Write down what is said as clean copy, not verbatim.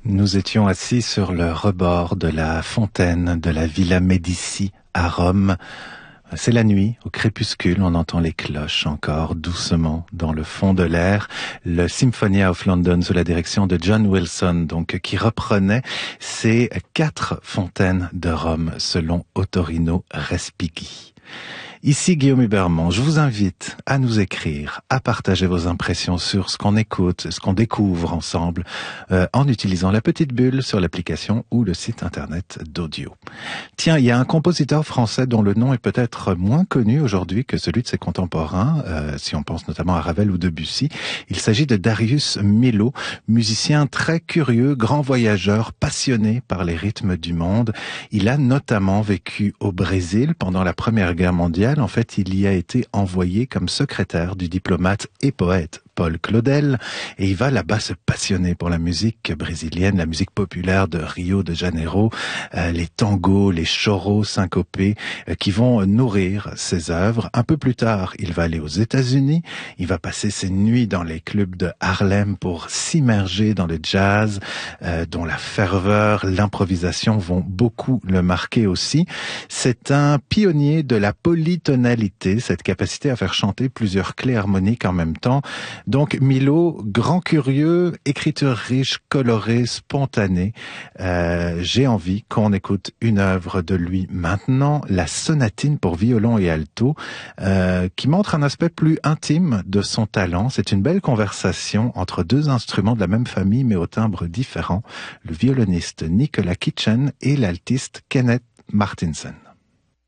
Nous étions assis sur le rebord de la fontaine de la Villa Médici à Rome. C'est la nuit, au crépuscule, on entend les cloches encore doucement dans le fond de l'air. Le Symphonia of London sous la direction de John Wilson, donc qui reprenait ces 4 fontaines de Rome selon Ottorino Respighi. Ici Guillaume Hubermont, je vous invite à nous écrire, à partager vos impressions sur ce qu'on écoute, ce qu'on découvre ensemble, en utilisant la petite bulle sur l'application ou le site internet d'Audio. Tiens, il y a un compositeur français dont le nom est peut-être moins connu aujourd'hui que celui de ses contemporains, si on pense notamment à Ravel ou Debussy. Il s'agit de Darius Milhaud, musicien très curieux, grand voyageur, passionné par les rythmes du monde. Il a notamment vécu au Brésil pendant la Première Guerre mondiale. En fait, il y a été envoyé comme secrétaire du diplomate et poète Paul Claudel, et il va là-bas se passionner pour la musique brésilienne, la musique populaire de Rio de Janeiro, les tangos, les choros syncopés qui vont nourrir ses œuvres. Un peu plus tard, il va aller aux États-Unis, il va passer ses nuits dans les clubs de Harlem pour s'immerger dans le jazz, dont la ferveur, l'improvisation vont beaucoup le marquer aussi. C'est un pionnier de la polytonalité, cette capacité à faire chanter plusieurs clés harmoniques en même temps. Donc Milhaud, grand curieux, écriture riche, colorée, spontanée. J'ai envie qu'on écoute une œuvre de lui maintenant, la sonatine pour violon et alto, qui montre un aspect plus intime de son talent. C'est une belle conversation entre 2 instruments de la même famille mais au timbre différent, le violoniste Nicolas Kitchen et l'altiste Kenneth Martinson.